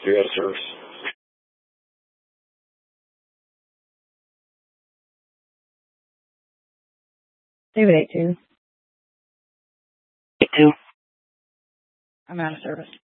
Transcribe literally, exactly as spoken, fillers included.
You're out of service. David eight two. eight two. I'm out of service.